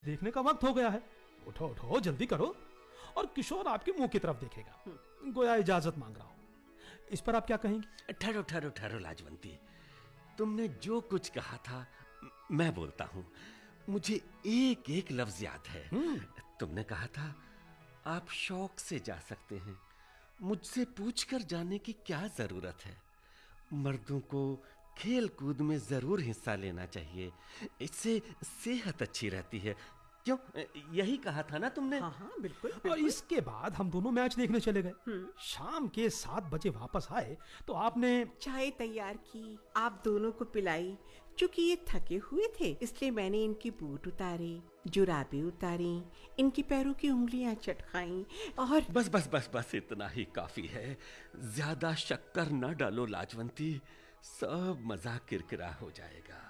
देखने का वक्त हो गया है। उठो उठो, जल्दी करो। और किशोर आपके मुंह की तरफ देखेगा, गोया इजाजत मांग रहा हो। इस पर आप क्या कहेंगे? ठहरो ठहरो ठहरो लाजवंती, तुमने जो कुछ कहा था मैं बोलता हूं। मुझे एक एक लफ्ज याद है। तुमने कहा था आप शौक से जा सकते हैं, मुझसे पूछकर जाने की क्या जरूरत है। मर्दों को खेल कूद में जरूर हिस्सा लेना चाहिए, इससे सेहत अच्छी रहती है। क्यों, यही कहा था ना तुमने? हाँ बिल्कुल, और बिल्कुल। इसके बाद हम दोनों मैच देखने चले गए। शाम के 7 बजे वापस आए तो आपने चाय तैयार की, आप दोनों को पिलाई। क्योंकि ये थके हुए थे इसलिए मैंने इनकी बूट उतारे, जुराबें उतारी, इनकी पैरों की उंगलियां चटकाई और बस बस बस बस, इतना ही काफी है। ज्यादा शक्कर न डालो लाजवंती, सब मजाक किरकिरा हो जाएगा।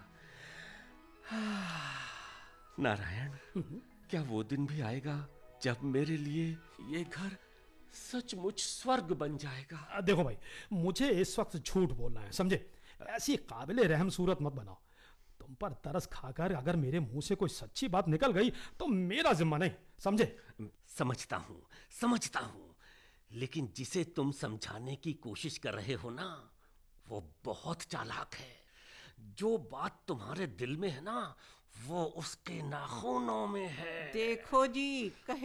नारायण, क्या वो दिन भी आएगा जब मेरे लिए ये घर सचमुच स्वर्ग बन जाएगा? देखो भाई, मुझे इस वक्त झूठ बोलना है, समझे? ऐसी काबिले रहम सूरत मत बनाओ। तुम पर तरस खाकर अगर मेरे मुंह से कोई सच्ची बात निकल गई तो मेरा जिम्मा नहीं, समझे? समझता हूं, लेकिन जिसे तुम समझाने की कोशिश कर रहे हो ना, वो बहुत चालाक है। जो बात तुम्हारे दिल में है ना, वो उसके नाखूनों में है। देखो जी, कहे